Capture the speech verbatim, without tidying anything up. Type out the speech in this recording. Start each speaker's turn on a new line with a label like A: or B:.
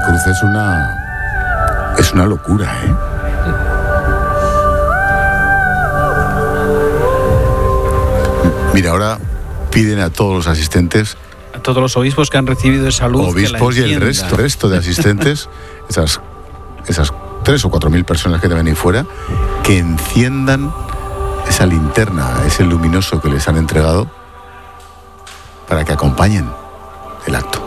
A: cruz es una... es una locura, ¿eh? Mira, ahora piden a todos los asistentes,
B: a todos los obispos que han recibido esa luz,
A: obispos
B: que la
A: y el resto, resto de asistentes, esas, esas tres o cuatro mil personas que deben ir fuera, que enciendan esa linterna, ese luminoso que les han entregado, para que acompañen el acto.